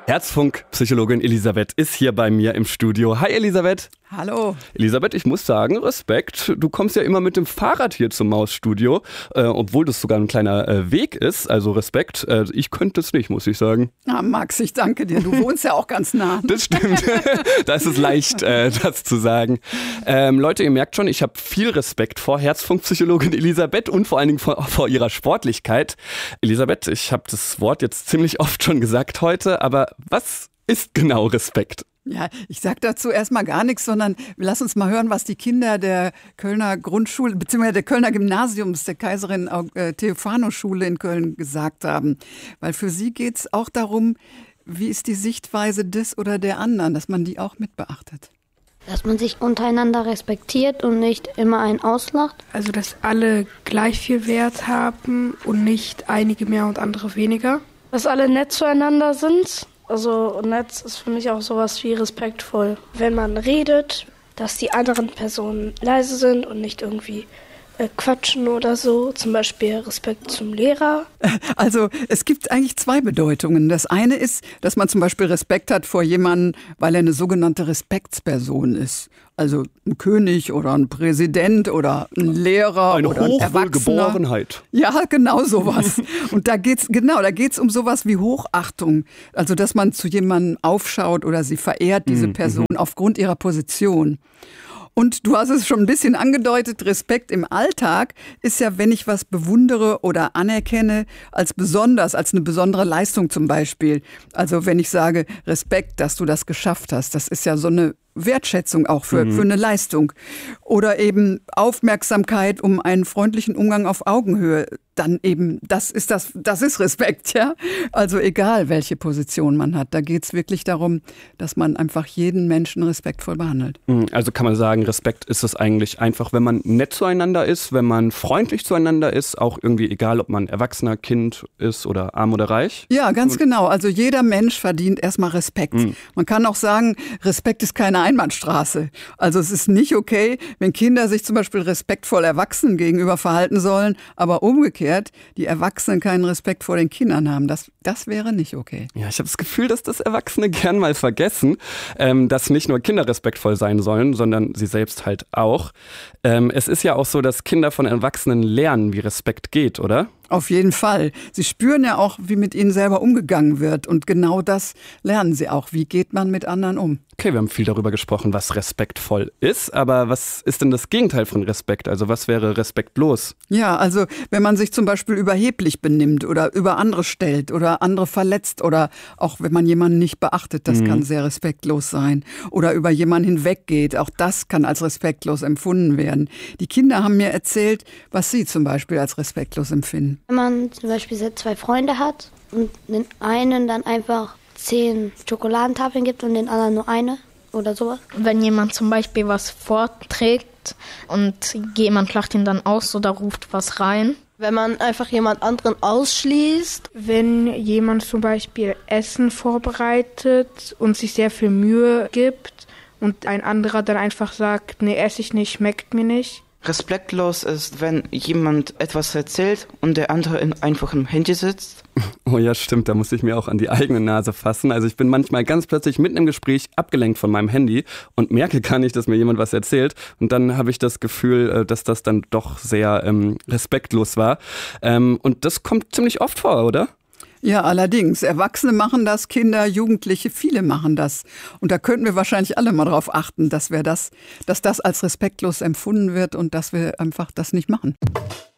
Herzfunk-Psychologin Elisabeth ist hier bei mir im Studio. Hi Elisabeth. Hallo. Elisabeth, ich muss sagen, Respekt. Du kommst ja immer mit dem Fahrrad hier zum Mausstudio, obwohl das sogar ein kleiner Weg ist. Also Respekt. Ich könnte es nicht, muss ich sagen. Na, Max, ich danke dir. Du wohnst ja auch ganz nah. Das stimmt. Da ist es leicht, das zu sagen. Leute, ihr merkt schon, ich habe viel Respekt vor Herzfunk-Psychologin Elisabeth und vor allen Dingen vor ihrer Sportlichkeit. Elisabeth, ich habe das Wort jetzt ziemlich oft schon gesagt heute, aber was ist genau Respekt? Ja, ich sag dazu erstmal gar nichts, sondern lass uns mal hören, was die Kinder der Kölner Grundschule bzw. der Kölner Gymnasiums, der Kaiserin Theophano-Schule in Köln gesagt haben. Weil für sie geht's auch darum, wie ist die Sichtweise des oder der anderen, dass man die auch mit beachtet. Dass man sich untereinander respektiert und nicht immer einen auslacht. Also, dass alle gleich viel Wert haben und nicht einige mehr und andere weniger. Dass alle nett zueinander sind. Also nett ist für mich auch sowas wie respektvoll. Wenn man redet, dass die anderen Personen leise sind und nicht irgendwie quatschen oder so. Zum Beispiel Respekt zum Lehrer. Also es gibt eigentlich zwei Bedeutungen. Das eine ist, dass man zum Beispiel Respekt hat vor jemandem, weil er eine sogenannte Respektsperson ist. Also ein König oder ein Präsident oder ein Lehrer eine oder ein Erwachsener. Geborenheit. Ja, genau sowas. Und da geht's um sowas wie Hochachtung. Also dass man zu jemandem aufschaut oder sie verehrt, diese Person, aufgrund ihrer Position. Und du hast es schon ein bisschen angedeutet, Respekt im Alltag ist ja, wenn ich was bewundere oder anerkenne, als eine besondere Leistung zum Beispiel. Also wenn ich sage, Respekt, dass du das geschafft hast, das ist ja so eine Wertschätzung auch für eine Leistung. Oder eben Aufmerksamkeit um einen freundlichen Umgang auf Augenhöhe. Dann eben, das ist Respekt, ja. Also egal, welche Position man hat. Da geht's wirklich darum, dass man einfach jeden Menschen respektvoll behandelt. Also kann man sagen, Respekt ist es eigentlich einfach, wenn man nett zueinander ist, wenn man freundlich zueinander ist, auch irgendwie egal, ob man Erwachsener, Kind ist oder arm oder reich. Ja, ganz genau. Also jeder Mensch verdient erstmal Respekt. Man kann auch sagen, Respekt ist keine Einbahnstraße. Also es ist nicht okay, wenn Kinder sich zum Beispiel respektvoll Erwachsenen gegenüber verhalten sollen, aber umgekehrt die Erwachsenen keinen Respekt vor den Kindern haben. Das wäre nicht okay. Ja, ich habe das Gefühl, dass das Erwachsene gern mal vergessen, dass nicht nur Kinder respektvoll sein sollen, sondern sie selbst halt auch. Es ist ja auch so, dass Kinder von Erwachsenen lernen, wie Respekt geht, oder? Auf jeden Fall. Sie spüren ja auch, wie mit ihnen selber umgegangen wird. Und genau das lernen sie auch. Wie geht man mit anderen um? Okay, wir haben viel darüber gesprochen, was respektvoll ist. Aber was ist denn das Gegenteil von Respekt? Also was wäre respektlos? Ja, also wenn man sich zum Beispiel überheblich benimmt oder über andere stellt oder andere verletzt oder auch wenn man jemanden nicht beachtet, das kann sehr respektlos sein. Oder über jemanden hinweggeht, auch das kann als respektlos empfunden werden. Die Kinder haben mir erzählt, was sie zum Beispiel als respektlos empfinden. Wenn man zum Beispiel 2 Freunde hat und den einen dann einfach 10 Schokoladentafeln gibt und den anderen nur eine oder sowas. Wenn jemand zum Beispiel was vorträgt und jemand lacht ihn dann aus oder ruft was rein. Wenn man einfach jemand anderen ausschließt. Wenn jemand zum Beispiel Essen vorbereitet und sich sehr viel Mühe gibt und ein anderer dann einfach sagt, nee, esse ich nicht, schmeckt mir nicht. Respektlos ist, wenn jemand etwas erzählt und der andere einfach im Handy sitzt. Oh ja, stimmt, da muss ich mir auch an die eigene Nase fassen. Also ich bin manchmal ganz plötzlich mitten im Gespräch abgelenkt von meinem Handy und merke gar nicht, dass mir jemand was erzählt. Und dann habe ich das Gefühl, dass das dann doch sehr respektlos war. Und das kommt ziemlich oft vor, oder? Ja, allerdings. Erwachsene machen das, Kinder, Jugendliche, viele machen das. Und da könnten wir wahrscheinlich alle mal drauf achten, dass das als respektlos empfunden wird und dass wir einfach das nicht machen.